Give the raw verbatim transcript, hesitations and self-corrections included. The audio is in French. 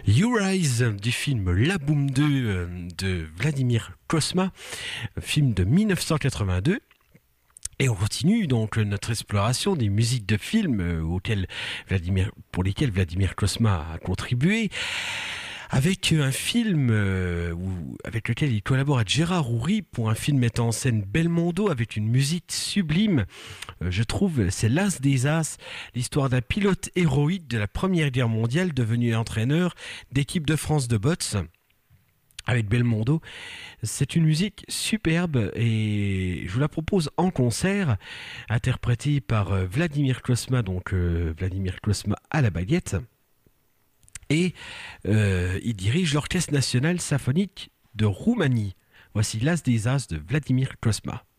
You Rise du film La Boum deux euh, de Vladimir Cosma, film de mille neuf cent quatre-vingt-deux. Et on continue donc notre exploration des musiques de films euh, auxquelles Vladimir, pour lesquelles Vladimir Cosma a contribué, avec un film euh, où, avec lequel il collabore avec Gérard Houry pour un film mettant en scène Belmondo avec une musique sublime. Euh, je trouve, c'est l'As des As, l'histoire d'un pilote héroïque de la Première Guerre mondiale devenu entraîneur d'équipe de France de boxe avec Belmondo. C'est une musique superbe et je vous la propose en concert, interprétée par euh, Vladimir Cosma, donc euh, Vladimir Cosma à la baguette. Et euh, il dirige l'Orchestre national symphonique de Roumanie. Voici l'As des As de Vladimir Cosma.